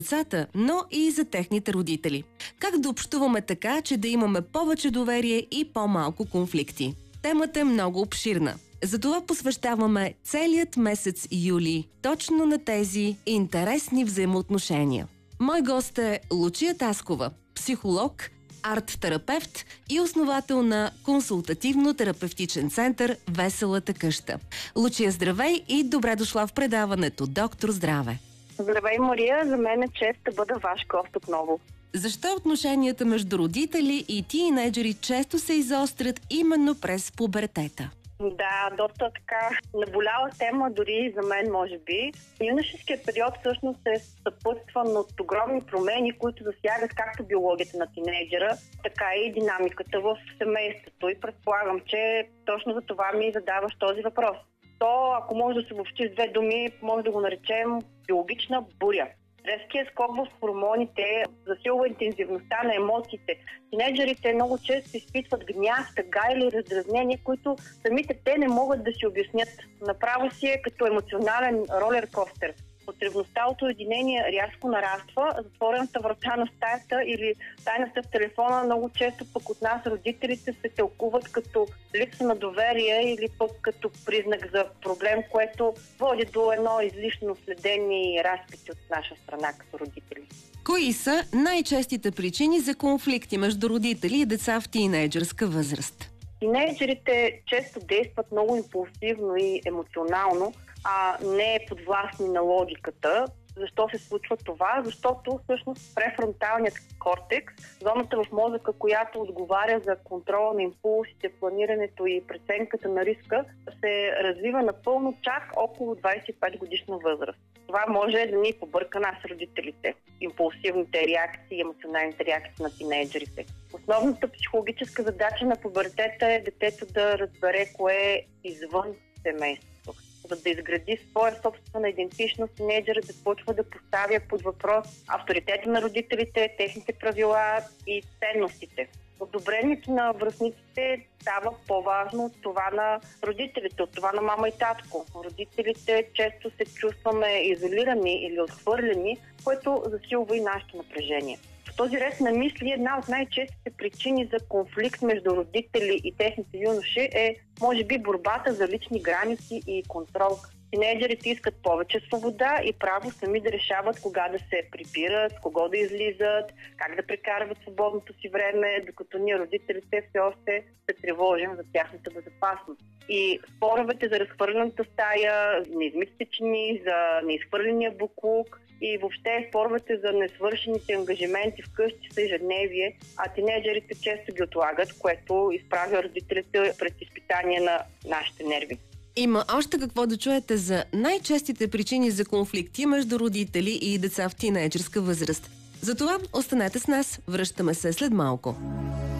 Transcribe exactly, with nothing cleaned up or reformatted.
децата, но и за техните родители. Как да общуваме така, че да имаме повече доверие и по-малко конфликти? Темата е много обширна. Затова посвещаваме целият месец юли точно на тези интересни взаимоотношения. Мой гост е Лучия Таскова, психолог, арт-терапевт и основател на консултативно-терапевтичен център Веселата къща. Лучия, здравей и добре дошла в предаването Доктор Здраве. Здравей, Мария! За мен е чест да бъда ваш гост отново. Защо отношенията между родители и тийнейджери често се изострят именно през пубертета? Да, доста така наболяла тема, дори за мен, може би. Юношеският период всъщност е съпътстван от огромни промени, които засягат както биологията на тинейджера, така и динамиката в семейството. И предполагам, че точно за това ми задаваш този въпрос. То, ако може да се обобщи с две думи, може да го наречем биологична буря. Резкият скок в хормоните засилва интензивността на емоциите. Тинейджерите много често изпитват гняв, тъга или раздразнение, които самите те не могат да си обяснят. Направо си е като емоционален ролер-костер. Потребността от уединение рязко нараства, затворената врата на стаята или тайната в телефона много често пък от нас родителите се тълкуват като липса на доверие или пък като признак за проблем, което води до едно излишно следение и разпити от наша страна като родители. Кои са най-честите причини за конфликти между родители и деца в тийнейджърска възраст? Тийнейджерите често действат много импулсивно и емоционално, а не подвластни на логиката. Защо се случва това? Защото всъщност префронталният кортекс, зоната в мозъка, която отговаря за контрола на импулсите, планирането и преценката на риска, се развива напълно чак около двадесет и пет годишна възраст. Това може да ни побърка нас, родителите. Импулсивните реакции, емоционалните реакции на тинейджерите. Основната психологическа задача на пубертета е детето да разбере кое е извън семейството. За да изгради своя собствена идентичност, тинейджерът да почва да поставя под въпрос авторитета на родителите, техните правила и ценностите. Одобрението на връстниците става по-важно от това на родителите, от това на мама и татко. Родителите често се чувстваме изолирани или отхвърлени, което засилва и нашето напрежение. В този ред на мисли една от най-честите причини за конфликт между родители и техните юноши е, може би, борбата за лични граници и контрол. Тинейджерите искат повече свобода и право сами да решават кога да се прибират, кого да излизат, как да прекарват свободното си време, докато ние, родителите, все още се тревожим за тяхната безопасност. И споровете за разхвърлената стая, неизмитите чини, за неизхвърления буклук и въобще споровете за несвършените ангажименти вкъщи са ежедневие, а тинейджерите често ги отлагат, което изправя родителите пред изпитание на нашите нерви. Има още какво да чуете за най-честите причини за конфликти между родители и деца в тийнейджърска възраст. Затова останете с нас, връщаме се след малко.